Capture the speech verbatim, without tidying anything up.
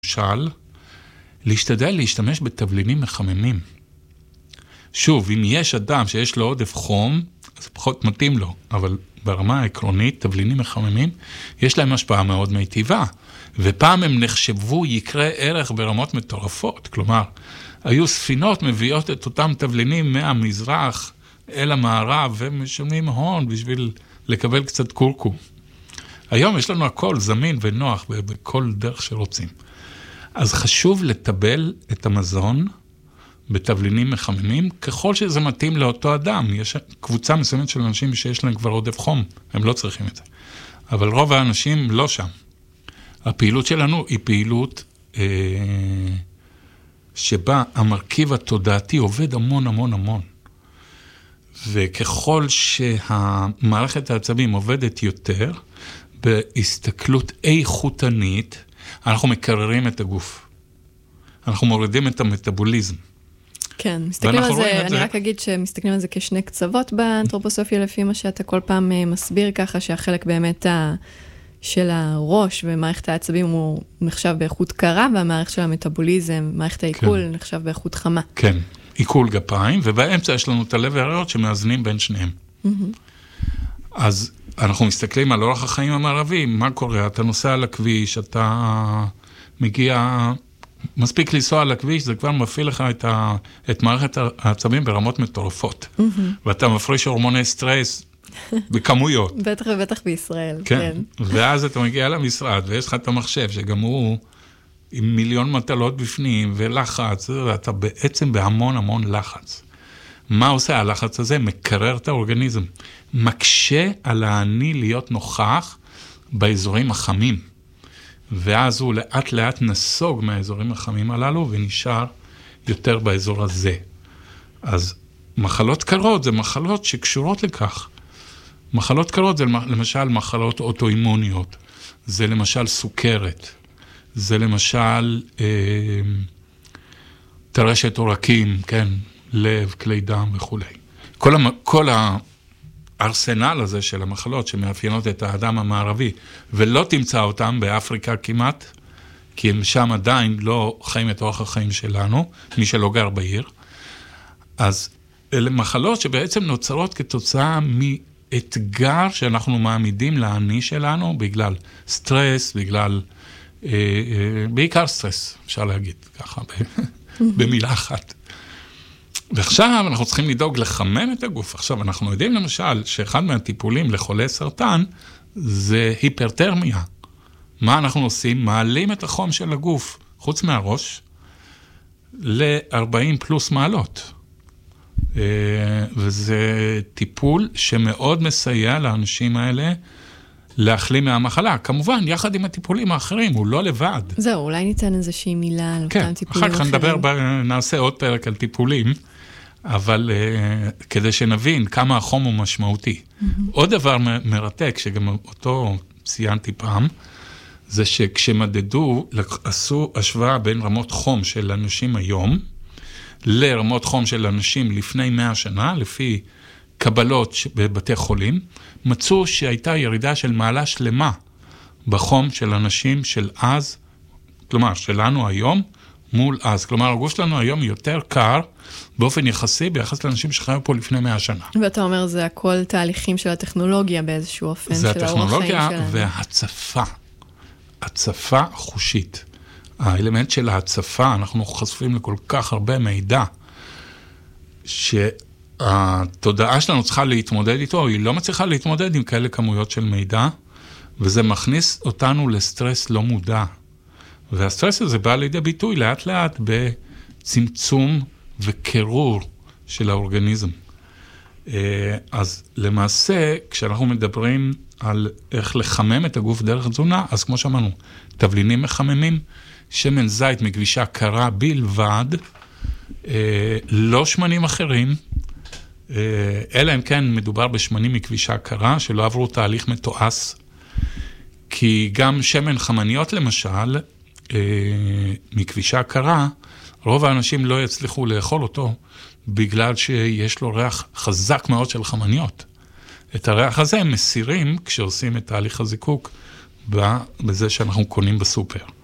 למשל, להשתדל להשתמש בתבלינים מחממים. שוב, אם יש אדם שיש לו עודף חום, אז פחות מתאים לו, אבל ברמה העקרונית, תבלינים מחממים, יש להם השפעה מאוד מיטיבה, ופעם הם נחשבו יקרה ערך ברמות מטורפות, כלומר, היו ספינות מביאות את אותם תבלינים מהמזרח אל המערב, והם משלמים הון בשביל לקבל קצת קורקום. היום יש לנו הכל זמין ונוח בכל דרך שרוצים. אז חשוב לטבל את המזון בתבלינים מחממים, ככל שזה מתאים לאותו אדם. יש קבוצה מסוימת של אנשים שיש להם כבר עודף חום, הם לא צריכים את זה. אבל רוב האנשים לא שם. הפעילות שלנו היא פעילות אה, שבה המרכיב התודעתי עובד המון המון המון. וככל שהמערכת העצבים עובדת יותר, בהסתכלות איכותנית, אנחנו מקררים את הגוף. אנחנו מורידים את המטאבוליזם. כן, מסתכלים על זה, אני זה... רק אגיד שמסתכלים על זה כשני קצוות באנתרופוסופיה, לפי מה שאתה כל פעם מסביר ככה, שהחלק באמת ה... של הראש ומערכת העצבים הוא נחשב באיכות קרה, והמערכת של המטאבוליזם, מערכת העיכול, כן. נחשב באיכות חמה. כן, עיכול גפיים, ובאמצע יש לנו את הלב והריאות שמאזנים בין שניהם. Mm-hmm. אז אנחנו מסתכלים על אורח החיים המערבי, מה קורה? אתה נוסע על הכביש, אתה מגיע, מספיק לנסוע על הכביש, זה כבר מפעיל לך את, ה, את מערכת העצבים ברמות מטורפות. Mm-hmm. ואתה מפריש הורמוני סטרס בכמויות. בטח ובטח בישראל, כן. כן. ואז אתה מגיע למשרד, ויש לך את המחשב, שגם הוא עם מיליון מטלות בפנים, ולחץ, ואתה בעצם בהמון המון לחץ. מה עושה הלחץ הזה? מקרר את האורגניזם. מקשה על העני להיות נוכח באזורים החמים. ואז הוא לאט לאט נסוג מהאזורים החמים הללו, ונשאר יותר באזור הזה. אז מחלות קרות זה מחלות שקשורות לכך. מחלות קרות זה למשל מחלות אוטואימוניות. זה למשל סוכרת. זה למשל אה, טרשת עורקים, כן? לב, כלי דם וכו'. כל, המ... כל הארסנל הזה של המחלות שמאפיינות את האדם המערבי, ולא תמצא אותם באפריקה כמעט, כי הם שם עדיין לא חיים את אורח החיים שלנו, מי שלא גר בעיר. אז אלה מחלות שבעצם נוצרות כתוצאה מאתגר שאנחנו מעמידים לעני שלנו, בגלל סטרס, בגלל, אה, אה, בעיקר סטרס, אפשר להגיד ככה, במילה אחת. ועכשיו אנחנו צריכים לדאוג לחמם את הגוף. עכשיו אנחנו יודעים למשל שאחד מהטיפולים לחולי סרטן זה היפרתרמיה. מה אנחנו עושים? מעלים את החום של הגוף, חוץ מהראש, ל-ארבעים פלוס מעלות. וזה טיפול שמאוד מסייע לאנשים האלה להחלים מהמחלה. כמובן, יחד עם הטיפולים האחרים, הוא לא לבד. זהו, אולי ניתן איזושהי מילה על אותם טיפולים אחרים. אחר כך נדבר, נעשה עוד פרק על טיפולים, אבל uh, כדי שנבין כמה החום הוא משמעותי. Mm-hmm. עוד דבר מרתק, שגם אותו ציינתי פעם, זה שכשמדדו, עשו השוואה בין רמות חום של אנשים היום, לרמות חום של אנשים לפני מאה שנה, לפי קבלות בבתי חולים, מצאו שהייתה ירידה של מעלה שלמה בחום של אנשים של אז, כלומר, שלנו היום, מול אז. כלומר, הגוף שלנו היום יותר קר, באופן יחסי, ביחס לאנשים שחיו פה לפני מאה שנה. ואתה אומר, זה הכל תהליכים של הטכנולוגיה באיזשהו אופן, של האורח חיים שלנו. זה הטכנולוגיה והצפה. הצפה חושית. האלמנט של ההצפה, אנחנו חשופים לכל כך הרבה מידע, שהתודעה שלנו צריכה להתמודד איתו, היא לא מצליחה להתמודד עם כאלה כמויות של מידע, וזה מכניס אותנו לסטרס לא מודע. והסטרס הזה בא לידי ביטוי לאט לאט בצמצום וקירור של האורגניזם. אז למעשה, כשאנחנו מדברים על איך לחמם את הגוף דרך תזונה, אז כמו שאמרנו, תבלינים מחממים, שמן זית מגבישה קרה בלבד, לא שמנים אחרים, אלא אם כן מדובר בשמנים מגבישה קרה, שלא עברו תהליך מתועש, כי גם שמן חמניות למשל, מכבישה קרה, רוב האנשים לא יצליחו לאכול אותו, בגלל שיש לו ריח חזק מאוד של חמניות. את הריח הזה הם מסירים כשעושים את תהליך הזיקוק, בזה שאנחנו קונים בסופר.